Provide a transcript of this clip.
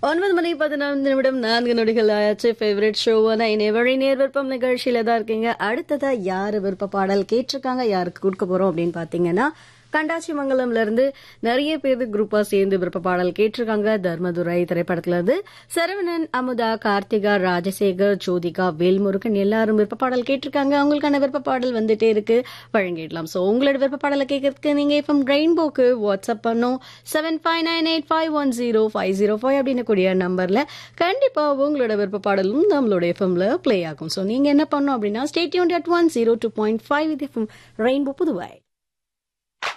9:14 4 நொடிகள் ஆயாச்சு. ஃபேவரட் ஷோவான இணையவழி நேர் விருப்பம் நிகழ்ச்சியில தான் இருக்கீங்க. அடுத்ததா யாரு விருப்ப பாடல் கேட்டிருக்காங்க, யாருக்கு கொடுக்க போறோம் அப்படின்னு பாத்தீங்கன்னா, கண்டாச்சிமங்கலம்ல இருந்து நிறைய பேர் குரூப்பா சேர்ந்து விருப்ப பாடல் கேட்டிருக்காங்க. தர்மதுரை திரைப்படத்துல இருந்து சரவணன், அமுதா, கார்த்திகா, ராஜசேகர், ஜோதிகா, வேல்முருகன் எல்லாரும் விருப்ப பாடல் கேட்டிருக்காங்க. அவங்களுக்கான விருப்ப பாடல் வந்துட்டே இருக்கு, வழங்கிடலாம். சோ உங்களோட விருப்ப பாடலை கேட்கறதுக்கு நீங்க FM ரெயின்போக்கு வாட்ஸ்அப் பண்ணும் 7598510505 அப்படின்னு கூடிய நம்பர்ல கண்டிப்பா உங்களோட விருப்ப பாடலும் நம்மளோட எஃப்எம்ல பிளே ஆகும். சோ நீங்க என்ன பண்ணணும் அப்படின்னா, stay tuned at 102.5 with FM rainbow Puduvai.